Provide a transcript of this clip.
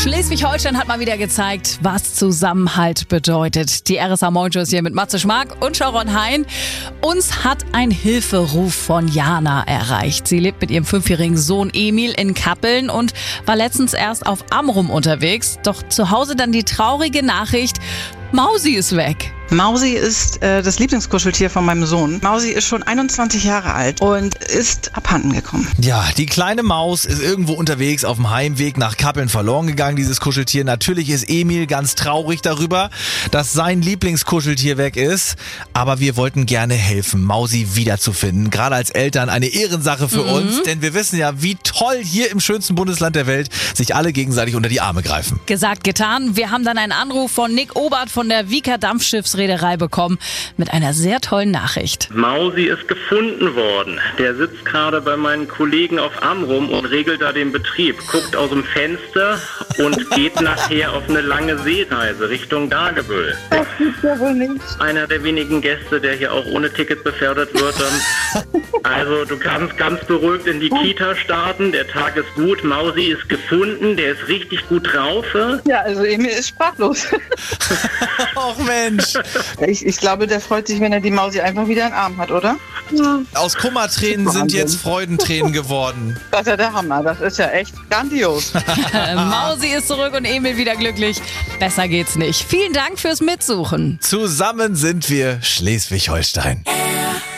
Schleswig-Holstein hat mal wieder gezeigt, was Zusammenhalt bedeutet. Die RSA Moin Show ist hier mit Matze Schmark und Sharon Hein. Uns hat ein Hilferuf von Jana erreicht. Sie lebt mit ihrem 5-jährigen Sohn Emil in Kappeln und war letztens erst auf Amrum unterwegs. Doch zu Hause dann die traurige Nachricht, Mausi ist weg. Mausi ist das Lieblingskuscheltier von meinem Sohn. Mausi ist schon 21 Jahre alt und ist abhanden gekommen. Ja, die kleine Maus ist irgendwo unterwegs auf dem Heimweg nach Kappeln verloren gegangen, dieses Kuscheltier. Natürlich ist Emil ganz traurig darüber, dass sein Lieblingskuscheltier weg ist. Aber wir wollten gerne helfen, Mausi wiederzufinden. Gerade als Eltern eine Ehrensache für uns. Denn wir wissen ja, wie toll hier im schönsten Bundesland der Welt sich alle gegenseitig unter die Arme greifen. Gesagt, getan. Wir haben dann einen Anruf von Nick Obert von der Wieker Dampfschiffsreederei bekommen mit einer sehr tollen Nachricht. Mausi ist gefunden worden. Der sitzt gerade bei meinen Kollegen auf Amrum und regelt da den Betrieb. Guckt aus dem Fenster und geht nachher auf eine lange Seereise Richtung Dagebüll. Das gibt's ja wohl nicht. Einer der wenigen Gäste, der hier auch ohne Ticket befördert wird. Also du kannst ganz beruhigt in die Kita starten. Der Tag ist gut. Mausi ist gefunden. Der ist richtig gut drauf. Ja, also Emil ist sprachlos. Och Mensch! Ich glaube, der freut sich, wenn er die Mausi einfach wieder in den Arm hat, oder? Ja. Aus Kummertränen sind jetzt Freudentränen geworden. Das ist ja der Hammer. Das ist ja echt grandios. Mausi ist zurück und Emil wieder glücklich. Besser geht's nicht. Vielen Dank fürs Mitsuchen. Zusammen sind wir Schleswig-Holstein.